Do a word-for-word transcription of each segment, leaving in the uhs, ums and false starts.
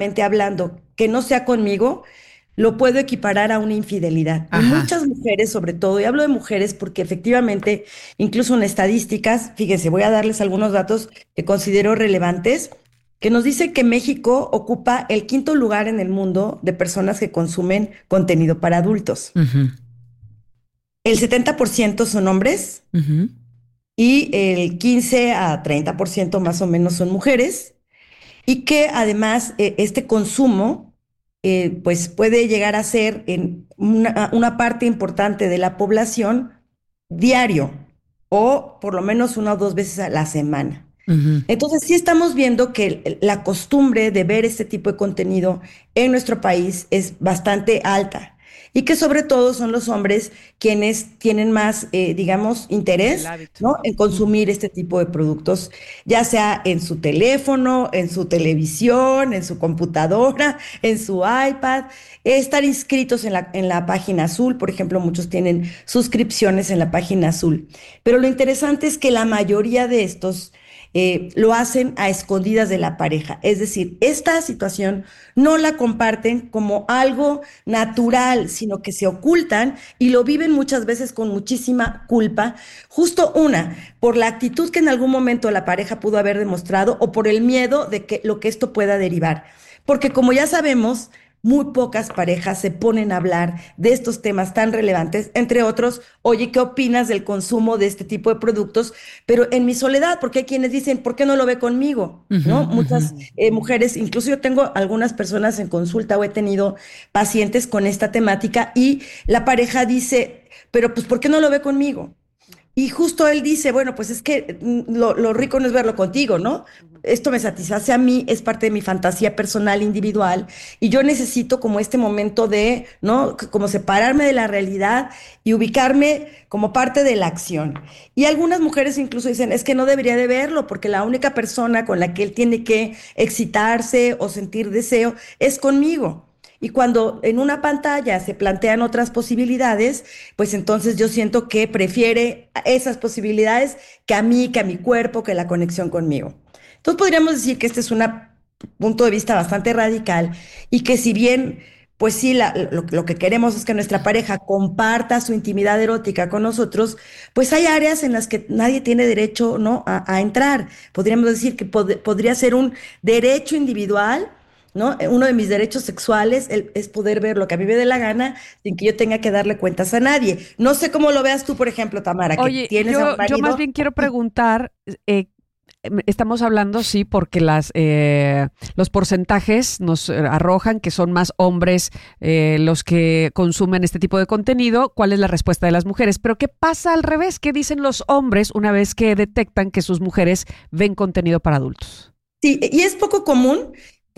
hablando, que no sea conmigo, lo puedo equiparar a una infidelidad. Y Ajá. muchas mujeres, sobre todo, y hablo de mujeres porque efectivamente, incluso en estadísticas, fíjense, voy a darles algunos datos que considero relevantes, que nos dice que México ocupa el quinto lugar en el mundo de personas que consumen contenido para adultos. Ujú, El setenta por ciento son hombres ujú. y el quince a treinta por ciento más o menos son mujeres. Y que además eh, este consumo eh, pues puede llegar a ser en una, una parte importante de la población diario o por lo menos una o dos veces a la semana. Ujú. Entonces sí estamos viendo que la costumbre de ver este tipo de contenido en nuestro país es bastante alta y que sobre todo son los hombres quienes tienen más, eh, digamos, El interés, hábito. ¿no? En Ujú. consumir este tipo de productos, ya sea en su teléfono, en su televisión, en su computadora, en su iPad, estar inscritos en la, en la página azul, por ejemplo, muchos tienen suscripciones en la página azul. Pero lo interesante es que la mayoría de estos eh, lo hacen a escondidas de la pareja. Es decir, esta situación no la comparten como algo natural, sino que se ocultan y lo viven muchas veces con muchísima culpa. Justo una, por la actitud que en algún momento la pareja pudo haber demostrado o por el miedo de que lo que esto pueda derivar. Porque como ya sabemos, muy pocas parejas se ponen a hablar de estos temas tan relevantes, entre otros, oye, ¿qué opinas del consumo de este tipo de productos? Pero en mi soledad, porque hay quienes dicen, ¿por qué no lo ve conmigo? Ujú, ¿No? ujú. Muchas eh, mujeres, incluso yo tengo algunas personas en consulta o he tenido pacientes con esta temática y la pareja dice, pero pues ¿por qué no lo ve conmigo? Y justo él dice, bueno, pues es que mm, lo, lo rico no es verlo contigo, ¿no? Esto me satisface a mí, es parte de mi fantasía personal, individual, y yo necesito como este momento de, ¿no? C- Como separarme de la realidad y ubicarme como parte de la acción. Y algunas mujeres incluso dicen, es que no debería de verlo, porque la única persona con la que él tiene que excitarse o sentir deseo es conmigo. Y cuando en una pantalla se plantean otras posibilidades, pues entonces yo siento que prefiere esas posibilidades que a mí, que a mi cuerpo, que la conexión conmigo. Entonces podríamos decir que este es un punto de vista bastante radical y que si bien, pues sí, la- lo, lo que queremos es que nuestra pareja comparta su intimidad erótica con nosotros, pues hay áreas en las que nadie tiene derecho, ¿no? a, a entrar. Podríamos decir que pod- podría ser un derecho individual, ¿no? Eh, Uno de mis derechos sexuales el- es poder ver lo que a mí me dé la gana sin que yo tenga que darle cuentas a nadie. No sé cómo lo veas tú, por ejemplo, Tamara, que Oye, tienes a un yo, yo más marido bien quiero y preguntar, eh, em, estamos hablando, sí, porque las, eh, los porcentajes nos eh, arrojan que son más hombres eh, los que consumen este tipo de contenido. ¿Cuál es la respuesta de las mujeres? Pero ¿qué pasa al revés? ¿Qué dicen los hombres una vez que detectan que sus mujeres ven contenido para adultos? sí, y es poco común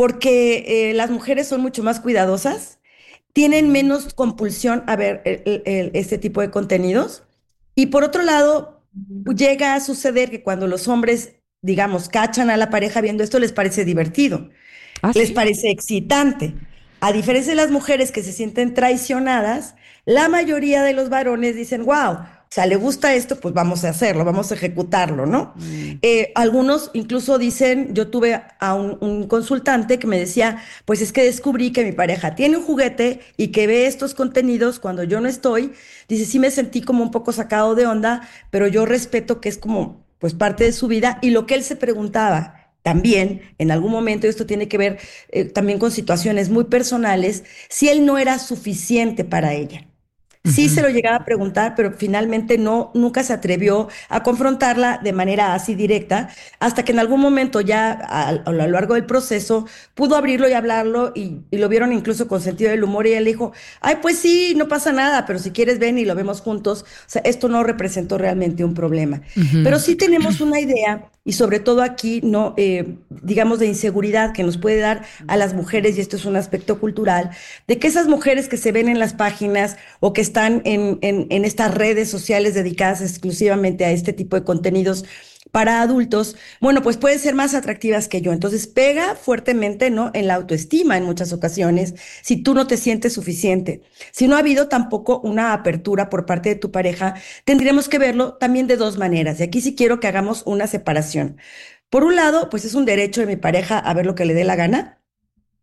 porque eh, las mujeres son mucho más cuidadosas, tienen menos compulsión a ver el- el- el- este tipo de contenidos. Y por otro lado, llega a suceder que cuando los hombres, digamos, cachan a la pareja viendo esto, les parece divertido. Ah, Les sí. parece excitante. A diferencia de las mujeres que se sienten traicionadas, la mayoría de los varones dicen, wow, o sea, le gusta esto, pues vamos a hacerlo, vamos a ejecutarlo, ¿no? Mm. Eh, algunos incluso dicen, yo tuve a un, un consultante que me decía, pues es que descubrí que mi pareja tiene un juguete y que ve estos contenidos cuando yo no estoy. Dice, sí me sentí como un poco sacado de onda, pero yo respeto que es como, pues parte de su vida. Y lo que él se preguntaba también, en algún momento, esto tiene que ver eh, también con situaciones muy personales, si él no era suficiente para ella. Sí se Ujú. lo llegaba a preguntar, pero finalmente no, nunca se atrevió a confrontarla de manera así directa, hasta que en algún momento ya a, a lo largo del proceso pudo abrirlo y hablarlo y, y lo vieron incluso con sentido del humor y él dijo, ay, pues sí, no pasa nada, pero si quieres ven y lo vemos juntos. O sea, esto no representó realmente un problema. Ujú. Pero sí tenemos una idea y sobre todo aquí, no, eh, digamos, de inseguridad que nos puede dar a las mujeres, y esto es un aspecto cultural, de que esas mujeres que se ven en las páginas o que están en, en, en estas redes sociales dedicadas exclusivamente a este tipo de contenidos para adultos, bueno, pues pueden ser más atractivas que yo. Entonces pega fuertemente, ¿no? En la autoestima en muchas ocasiones, si tú no te sientes suficiente. Si no ha habido tampoco una apertura por parte de tu pareja, tendríamos que verlo también de dos maneras. Y aquí sí quiero que hagamos una separación. Por un lado, pues es un derecho de mi pareja a ver lo que le dé la gana.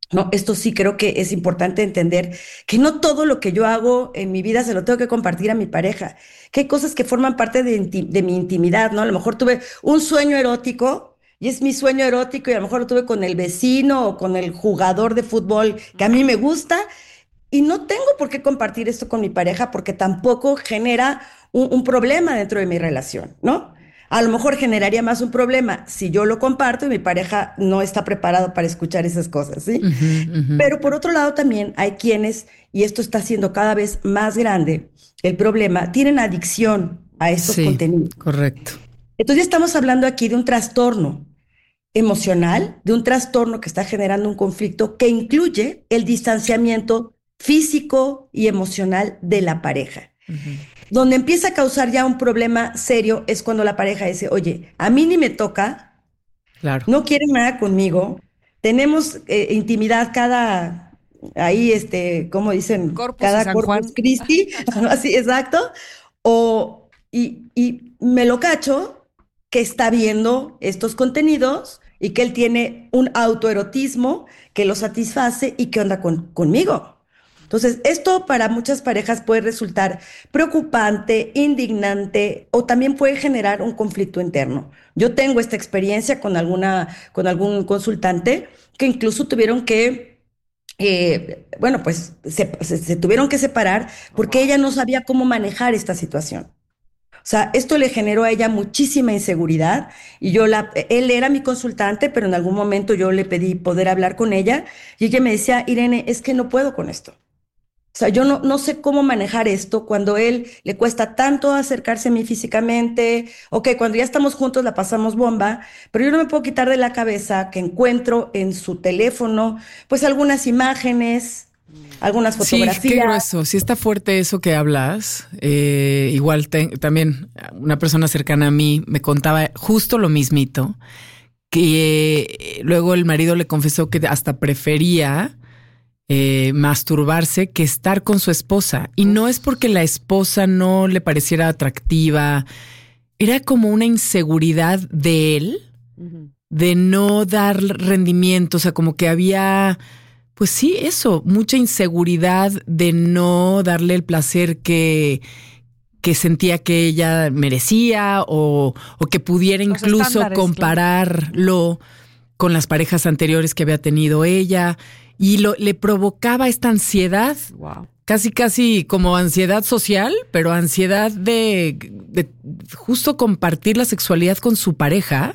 No, esto sí creo que es importante entender que no todo lo que yo hago en mi vida se lo tengo que compartir a mi pareja, que hay cosas que forman parte de, inti- de mi intimidad, ¿no? A lo mejor tuve un sueño erótico y es mi sueño erótico y a lo mejor lo tuve con el vecino o con el jugador de fútbol que a mí me gusta y no tengo por qué compartir esto con mi pareja porque tampoco genera un, un problema dentro de mi relación, ¿no? A lo mejor generaría más un problema si yo lo comparto y mi pareja no está preparado para escuchar esas cosas, ¿sí? Ujú, ujú. Pero por otro lado también hay quienes, y esto está siendo cada vez más grande, el problema, tienen adicción a estos Sí, contenidos. correcto. Entonces ya estamos hablando aquí de un trastorno emocional, de un trastorno que está generando un conflicto que incluye el distanciamiento físico y emocional de la pareja. Ujú. Donde empieza a causar ya un problema serio es cuando la pareja dice, oye, a mí ni me toca, Claro. no quieren nada conmigo, tenemos eh, intimidad cada, ahí, este, ¿cómo dicen? Corpus y Cada San Corpus Juan. Christi, así, exacto, o, y, y me lo cacho que está viendo estos contenidos y que él tiene un autoerotismo que lo satisface y que onda con, conmigo. Entonces, esto para muchas parejas puede resultar preocupante, indignante o también puede generar un conflicto interno. Yo tengo esta experiencia con alguna, con algún consultante que incluso tuvieron que, eh, bueno, pues se, se- se tuvieron que separar porque ella no sabía cómo manejar esta situación. O sea, esto le generó a ella muchísima inseguridad y yo la, él era mi consultante, pero en algún momento yo le pedí poder hablar con ella y ella me decía, Irene, es que no puedo con esto. O sea, yo no, no sé cómo manejar esto cuando él le cuesta tanto acercarse a mí físicamente. Ok, cuando ya estamos juntos la pasamos bomba, pero yo no me puedo quitar de la cabeza que encuentro en su teléfono, pues algunas imágenes, algunas Sí, qué fotografías. grueso. Sí está fuerte eso que hablas. Eh, igual te- también una persona cercana a mí me contaba justo lo mismito, que eh, luego el marido le confesó que hasta prefería eh, masturbarse que estar con su esposa. Y no es porque la esposa no le pareciera atractiva, era como una inseguridad de él Ujú. de no dar rendimiento, o sea, como que había, pues sí, eso, mucha inseguridad de no darle el placer que, que sentía que ella merecía o, o que pudiera Los incluso estándares, claro. compararlo con las parejas anteriores que había tenido ella y lo, le provocaba esta ansiedad, Wow. casi casi como ansiedad social, pero ansiedad de, de justo compartir la sexualidad con su pareja.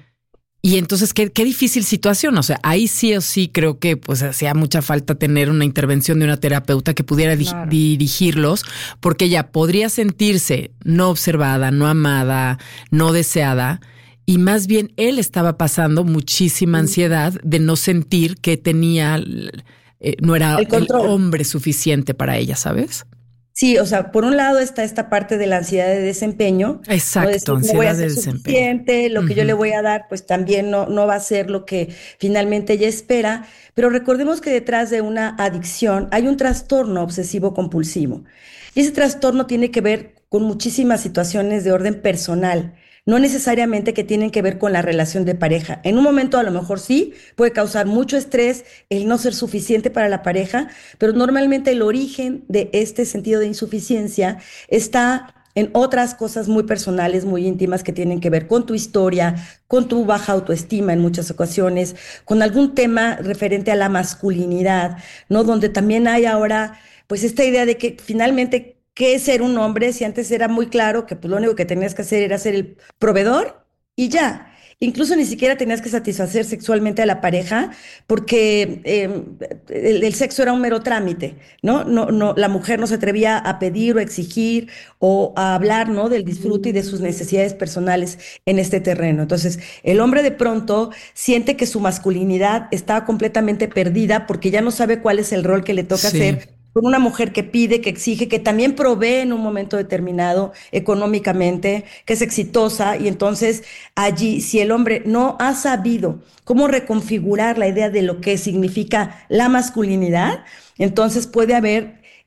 Y entonces, qué, qué difícil situación. O sea, ahí sí o sí creo que pues hacía mucha falta tener una intervención de una terapeuta que pudiera di- Claro. dirigirlos, porque ella podría sentirse no observada, no amada, no deseada. Y más bien él estaba pasando muchísima ansiedad de no sentir que tenía, eh, no era El el control. hombre suficiente para ella, ¿sabes? Sí, o sea, por un lado está esta parte de la ansiedad de desempeño, no Exacto, decir no voy a ansiedad de ser desempeño. suficiente, lo que yo le Ujú. voy a dar, pues también no, no va a ser lo que finalmente ella espera. Pero recordemos que detrás de una adicción hay un trastorno obsesivo compulsivo. Y ese trastorno tiene que ver con muchísimas situaciones de orden personal, no necesariamente que tienen que ver con la relación de pareja. En un momento a lo mejor sí puede causar mucho estrés el no ser suficiente para la pareja, pero normalmente el origen de este sentido de insuficiencia está en otras cosas muy personales, muy íntimas que tienen que ver con tu historia, con tu baja autoestima en muchas ocasiones, con algún tema referente a la masculinidad, ¿no? Donde también hay ahora, pues, esta idea de que finalmente, ¿qué es ser un hombre? Si antes era muy claro que pues, lo único que tenías que hacer era ser el proveedor y ya. Incluso ni siquiera tenías que satisfacer sexualmente a la pareja porque eh, el, el sexo era un mero trámite, ¿no? No, no, la mujer no se atrevía a pedir o a exigir o a hablar, ¿no? Del disfrute y de sus necesidades personales en este terreno. Entonces, el hombre de pronto siente que su masculinidad está completamente perdida porque ya no sabe cuál es el rol que le toca Sí. hacer con una mujer que pide, que exige, que también provee en un momento determinado económicamente, que es exitosa, y entonces allí, si el hombre no ha sabido cómo reconfigurar la idea de lo que significa la masculinidad, entonces puede haber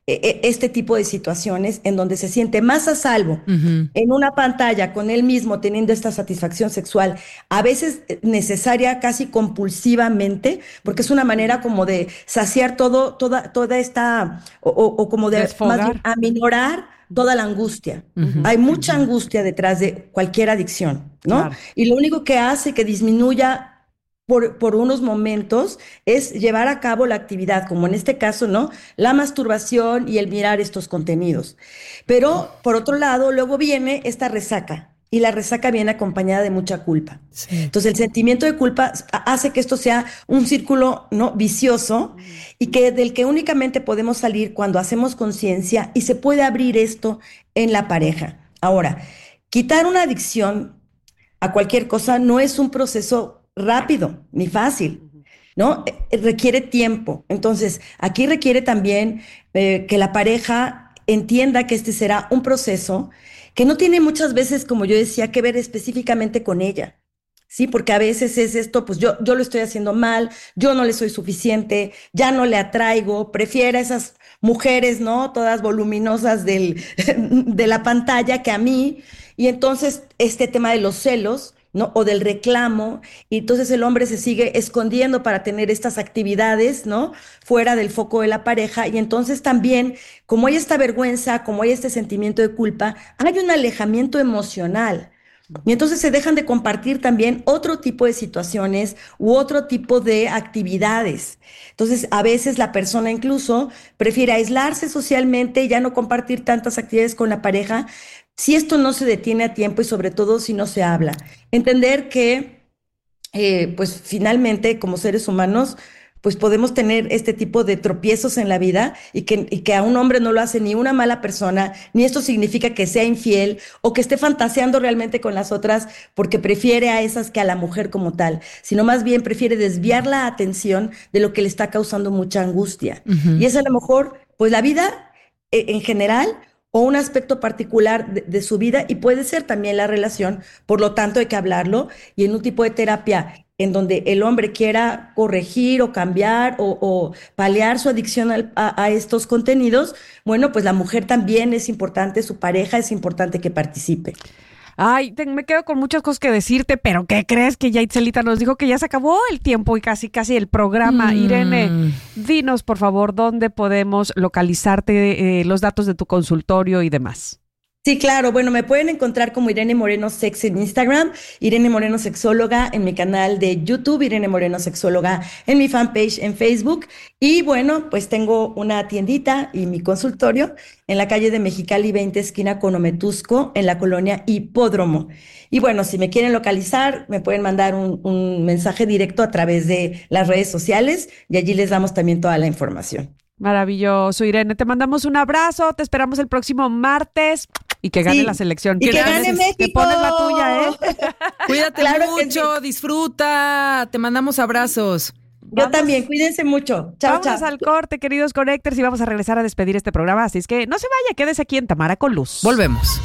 eh, este tipo de situaciones en donde se siente más a salvo uh-huh. en una pantalla con él mismo teniendo esta satisfacción sexual, a veces necesaria casi compulsivamente, porque es una manera como de saciar todo, toda, toda esta, o, o, o como de más bien, aminorar toda la angustia. Uh-huh. Hay mucha uh-huh. angustia detrás de cualquier adicción, ¿no? Claro. Y lo único que hace que disminuya Por, por unos momentos es llevar a cabo la actividad, como en este caso, ¿no? La masturbación y el mirar estos contenidos. Pero, por otro lado, luego viene esta resaca, y la resaca viene acompañada de mucha culpa. Sí. Entonces, el sentimiento de culpa hace que esto sea un círculo, ¿no? vicioso, y que del que únicamente podemos salir cuando hacemos conciencia, y se puede abrir esto en la pareja. Ahora, quitar una adicción a cualquier cosa no es un proceso rápido ni fácil, ¿no? Eh, requiere tiempo. Entonces, aquí requiere también eh, que la pareja entienda que este será un proceso que no tiene muchas veces, como yo decía, que ver específicamente con ella, ¿sí? Porque a veces es esto, pues yo, yo lo estoy haciendo mal, yo no le soy suficiente, ya no le atraigo, prefiero a esas mujeres, ¿no? Todas voluminosas del, de la pantalla que a mí. Y entonces este tema de los celos, ¿no? O del reclamo, y entonces el hombre se sigue escondiendo para tener estas actividades, ¿no? Fuera del foco de la pareja, y entonces también, como hay esta vergüenza, como hay este sentimiento de culpa, hay un alejamiento emocional, y entonces se dejan de compartir también otro tipo de situaciones u otro tipo de actividades. Entonces, a veces la persona incluso prefiere aislarse socialmente y ya no compartir tantas actividades con la pareja, si esto no se detiene a tiempo y sobre todo si no se habla. Entender que, eh, pues finalmente, como seres humanos, pues podemos tener este tipo de tropiezos en la vida y que, y que a un hombre no lo hace ni una mala persona, ni esto significa que sea infiel o que esté fantaseando realmente con las otras porque prefiere a esas que a la mujer como tal, sino más bien prefiere desviar la atención de lo que le está causando mucha angustia. Uh-huh. Y es a lo mejor, pues la vida eh, en general, o un aspecto particular de, de su vida, y puede ser también la relación, por lo tanto hay que hablarlo, y en un tipo de terapia en donde el hombre quiera corregir o cambiar o, o paliar su adicción al, a, a estos contenidos, bueno, pues la mujer también es importante, su pareja es importante que participe. Ay, te, me quedo con muchas cosas que decirte, pero ¿qué crees? Que ya Itzelita nos dijo que ya se acabó el tiempo y casi casi el programa. Mm. Irene, dinos por favor dónde podemos localizarte, eh, los datos de tu consultorio y demás. Sí, claro. Bueno, me pueden encontrar como Irene Moreno Sex en Instagram, Irene Moreno Sexóloga en mi canal de YouTube, Irene Moreno Sexóloga en mi fanpage en Facebook. Y bueno, pues tengo una tiendita y mi consultorio en la calle de Mexicali veinte, esquina con Ometusco, en la colonia Hipódromo. Y bueno, si me quieren localizar, me pueden mandar un, un mensaje directo a través de las redes sociales y allí les damos también toda la información. Maravilloso, Irene. Te mandamos un abrazo, te esperamos el próximo martes. Y que gane sí. la selección. Y que gane México. Te pones la tuya, ¿eh? Cuídate claro mucho, sí. disfruta. Te mandamos abrazos. Yo vamos. También, cuídense mucho. Chao, vamos chao. al corte, queridos Connectors, y vamos a regresar a despedir este programa. Así es que no se vaya, quédese aquí en Tamara con Luz. Volvemos.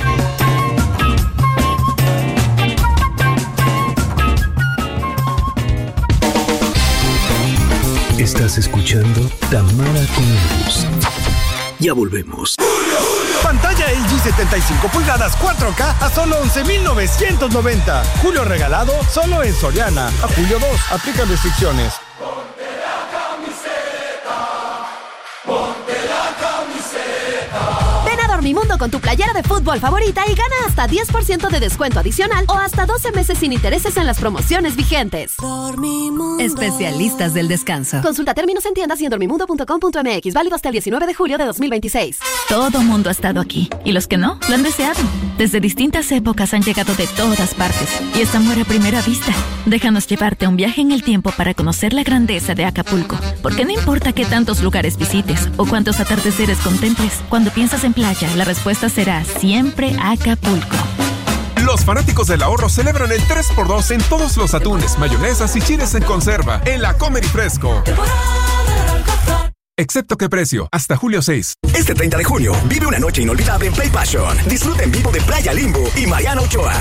Estás escuchando Tamara con Luz. Ya volvemos. Pantalla L G setenta y cinco pulgadas cuatro K a solo once mil novecientos noventa. Julio regalado solo en Soriana. A julio dos, aplica restricciones. Ponte la camiseta. Ponte la camiseta. Ven a Dormimundo con tu playera de fútbol favorita y gana hasta diez por ciento de descuento adicional o hasta doce meses sin intereses en las promociones vigentes. Dormimundo. Especialistas del descanso. Consulta términos en tiendas y en dormimundo punto com punto m x. Válido hasta el diecinueve de julio de dos mil veintiséis. Todo mundo ha estado aquí. Y los que no, lo han deseado. Desde distintas épocas han llegado de todas partes. Y es amor a primera vista. Déjanos llevarte a un viaje en el tiempo para conocer la grandeza de Acapulco. Porque no importa qué tantos lugares visites o cuántos atardeceres contemples, cuando piensas en playa, la respuesta será siempre Acapulco. Los fanáticos del ahorro celebran el tres por dos en todos los atunes, mayonesas y chiles en conserva en la Comer y Fresco. Excepto qué precio, hasta julio seis. Este treinta de junio, vive una noche inolvidable en Play Passion. Disfruta en vivo de Playa Limbo y Mariana Ochoa.